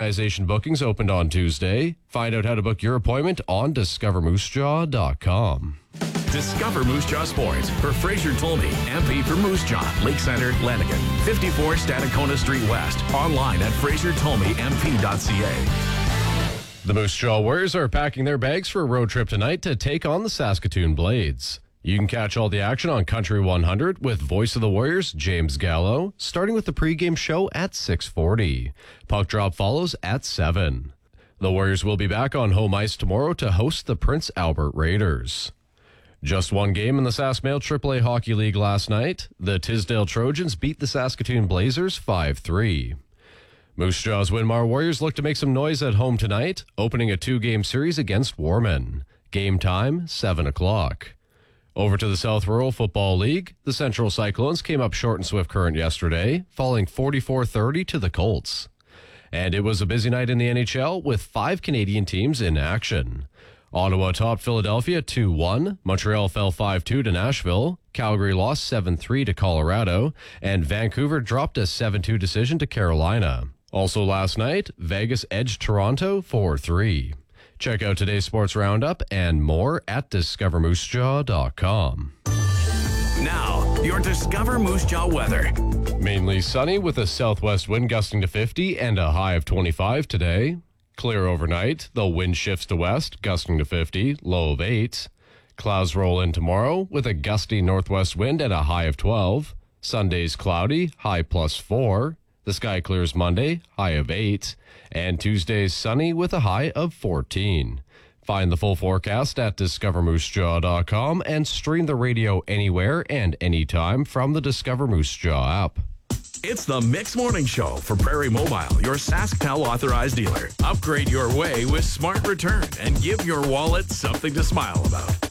Organization bookings opened on Tuesday. Find out how to book your appointment on discovermoosejaw.com. Discover Moose Jaw Sports for Fraser Tolmie, MP for Moose Jaw, Lake Center, Lanigan, 54 Stadacona Street West. Online at frasertolmiemp.ca. The Moose Jaw Warriors are packing their bags for a road trip tonight to take on the Saskatoon Blades. You can catch all the action on Country 100 with Voice of the Warriors, James Gallo, starting with the pregame show at 6:40. Puck drop follows at 7. The Warriors will be back on home ice tomorrow to host the Prince Albert Raiders. Just one game in the SaskMail AAA Hockey League last night. The Tisdale Trojans beat the Saskatoon Blazers 5-3. Moose Jaw's Winmar Warriors look to make some noise at home tonight, opening a 2-game series against Warman. Game time, 7 o'clock. Over to the South Rural Football League, the Central Cyclones came up short in Swift Current yesterday, falling 44-30 to the Colts. And it was a busy night in the NHL with 5 Canadian teams in action. Ottawa topped Philadelphia 2-1, Montreal fell 5-2 to Nashville, Calgary lost 7-3 to Colorado, and Vancouver dropped a 7-2 decision to Carolina. Also last night, Vegas edged Toronto 4-3. Check out today's sports roundup and more at discovermoosejaw.com. Now, your Discover Moose Jaw weather. Mainly sunny with a southwest wind gusting to 50 and a high of 25 today. Clear overnight. The wind shifts to west, gusting to 50, low of 8. Clouds roll in tomorrow with a gusty northwest wind and a high of 12. Sunday's cloudy, high +4. The sky clears Monday, high of 8. And Tuesday's sunny with a high of 14. Find the full forecast at discovermoosejaw.com and stream the radio anywhere and anytime from the Discover Moose Jaw app. It's the Mix Morning Show for Prairie Mobile, your SaskPal authorized dealer. Upgrade your way with Smart Return and give your wallet something to smile about.